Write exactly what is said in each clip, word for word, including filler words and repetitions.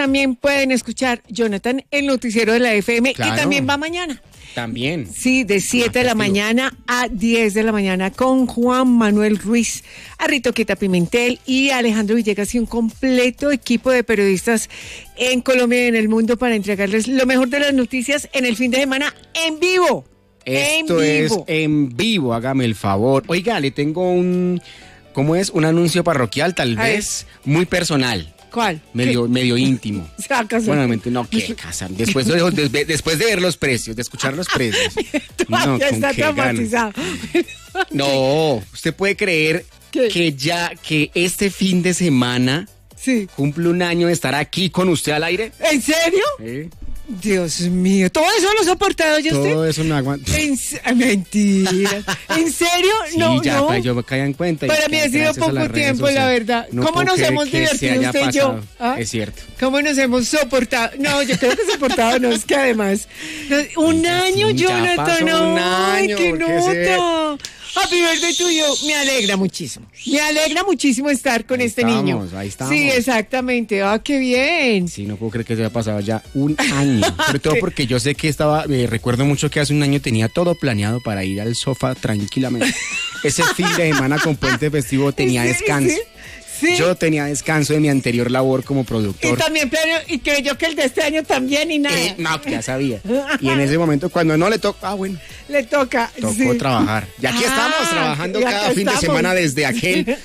también pueden escuchar, Jonathan, el noticiero de la F M, Claro. que también va mañana. También. Sí, de siete de la mañana a diez de la mañana con Juan Manuel Ruiz, Arrito Queta Pimentel y Alejandro Villegas y un completo equipo de periodistas en Colombia y en el mundo para entregarles lo mejor de las noticias en el fin de semana en vivo. Esto en es vivo. en vivo, hágame el favor. Oiga, le tengo un, ¿cómo es? Un anuncio parroquial, tal A vez muy personal. ¿Cuál? Medio, medio íntimo. Se va a casar. Bueno, mente, no, ¿qué casa? Después de, de- después de ver los precios, de escuchar los precios. No, Ya con está qué ganas. traumatizado. No, usted puede creer ¿Qué? que ya, que este fin de semana Sí. cumple un año de estar aquí con usted al aire. ¿En serio? ¿Eh? Dios mío, ¿todo eso lo ha soportado ya usted? Todo eso no aguanta. En se- mentira. ¿En serio? Sí, no, ya, no. para yo me caiga en cuenta. y Para mí que ha sido gracias a las poco redes tiempo, la sociales. verdad. No ¿Cómo puedo nos creer hemos que se divertido haya usted y yo? pasado. ¿Ah? Es cierto. ¿Cómo nos hemos soportado? No, yo creo que soportado no, es que además. no, un Oiga, año, sí, ya Jonathan. pasó un ¡Ay, año, qué ¿por qué se- nota! Happy birthday tuyo. Me alegra muchísimo. Me alegra muchísimo estar con Ahí este estamos, niño. ahí estamos. Sí, exactamente. Ah, qué bien. Sí, no puedo creer que se haya pasado ya un año. Sobre todo porque yo sé que estaba, eh, recuerdo mucho que hace un año tenía todo planeado para ir al sofá tranquilamente. Ese fin de semana con puente festivo tenía Sí, descanso. sí, sí. Yo tenía descanso de mi anterior labor como Y productor. también planeo, y creyó que el de este año también y nada. Eh, no, ya sabía. Y en ese momento, cuando no le tocó, ah, bueno, Le toca. tocó sí. trabajar. Y aquí Ah, estamos trabajando y acá cada fin estamos. de semana desde aquel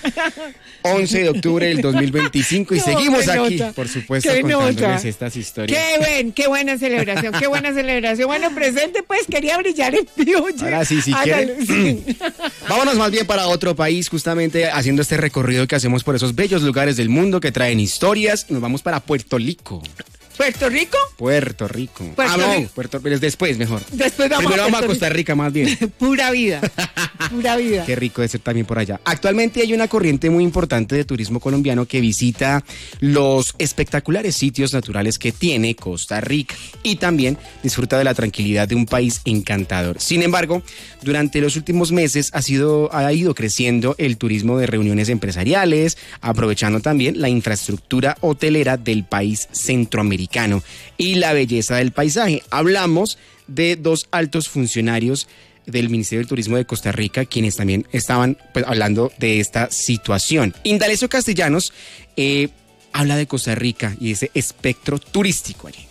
once de octubre del dos mil veinticinco y No, seguimos qué aquí, nota. por supuesto, Qué contándoles nota. estas historias. Qué buen, qué buena celebración, qué buena celebración. Bueno, presente, pues quería brillar en vivo. Ahora sí, si Hágalo, quiere. sí. Vámonos más bien para otro país, justamente haciendo este recorrido que hacemos por esos bellos lugares del mundo que traen historias. Y nos vamos para Puerto Rico. ¿Puerto Rico? Puerto Rico. Puerto ah, no, Rico. Puerto Rico. Después, mejor. Después vamos Primero a vamos a Puerto Costa Rica, más bien. Pura vida, pura vida. Qué rico de ser también por allá. Actualmente hay una corriente muy importante de turismo colombiano que visita los espectaculares sitios naturales que tiene Costa Rica y también disfruta de la tranquilidad de un país encantador. Sin embargo, durante los últimos meses ha sido ha ido creciendo el turismo de reuniones empresariales, aprovechando también la infraestructura hotelera del país centroamericano y la belleza del paisaje. Hablamos de dos altos funcionarios del Ministerio del Turismo de Costa Rica, quienes también estaban pues, hablando de esta situación. Indalecio Castellanos eh, habla de Costa Rica y ese espectro turístico allí.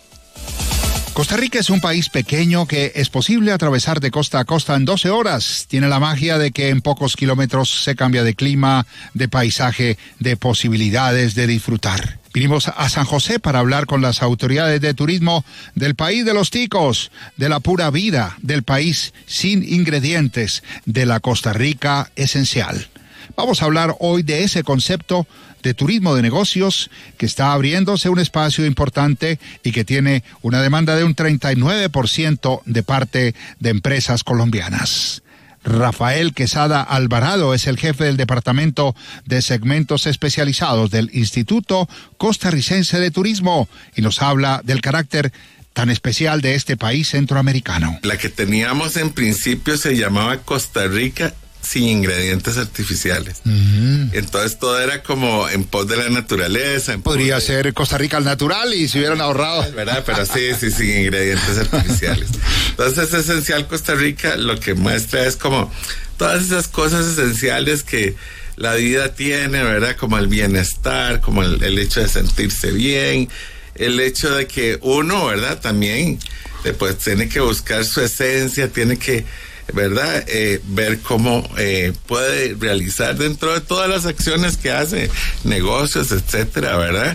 Costa Rica es un país pequeño que es posible atravesar de costa a costa en doce horas. Tiene la magia de que en pocos kilómetros se cambia de clima, de paisaje, de posibilidades de disfrutar. Vinimos a San José para hablar con las autoridades de turismo del país de los ticos, de la pura vida, del país sin ingredientes, de la Costa Rica esencial. Vamos a hablar hoy de ese concepto de turismo de negocios que está abriéndose un espacio importante y que tiene una demanda de un treinta y nueve por ciento de parte de empresas colombianas. Rafael Quesada Alvarado es el jefe del Departamento de Segmentos Especializados del Instituto Costarricense de Turismo y nos habla del carácter tan especial de este país centroamericano. La que teníamos en principio se llamaba Costa Rica sin ingredientes artificiales. Mm. Entonces todo era como en pos de la naturaleza. En pos Podría de, ser Costa Rica al natural y se hubieran ahorrado. ¿verdad? Pero sí, sí, sin ingredientes artificiales. Entonces Esencial Costa Rica lo que muestra es como todas esas cosas esenciales que la vida tiene, ¿verdad? Como el bienestar, como el, el hecho de sentirse bien, el hecho de que uno, ¿verdad? También eh, pues tiene que buscar su esencia, tiene que, ¿verdad? Eh, ver cómo eh, puede realizar dentro de todas las acciones que hace, negocios, etcétera, ¿verdad?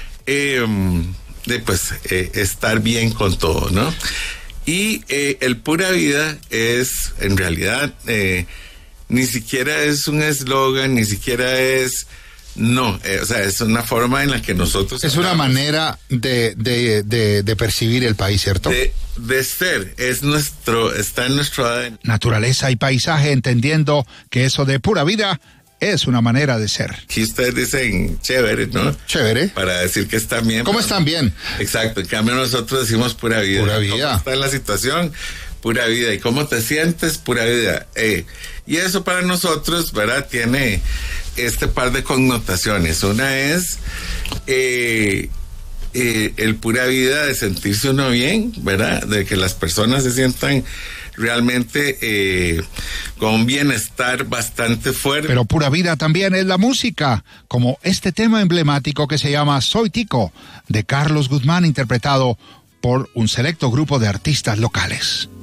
Eh, de pues eh, estar bien con todo, ¿no? Y eh, el Pura Vida es, en realidad, eh, ni siquiera es un eslogan, ni siquiera es... No, eh, o sea, es una forma en la que nosotros... Es una hablamos. manera de, de, de, de percibir el país, ¿cierto? De, de ser, es nuestro, está en nuestro A D N. Naturaleza y paisaje, entendiendo que eso de pura vida es una manera de ser. Aquí ustedes dicen chévere, ¿no? Chévere. Para decir que están bien. ¿Cómo pero- están bien? Exacto, en cambio nosotros decimos pura vida. Pura vida. ¿Cómo está la situación? Pura vida. ¿Y cómo te sientes? Pura vida. Eh, y eso para nosotros, ¿verdad? Tiene este par de connotaciones. Una es eh, eh, el pura vida de sentirse uno bien, ¿verdad? De que las personas se sientan realmente eh, con un bienestar bastante fuerte. Pero pura vida también es la música, como este tema emblemático que se llama Soy Tico, de Carlos Guzmán, interpretado por un selecto grupo de artistas locales.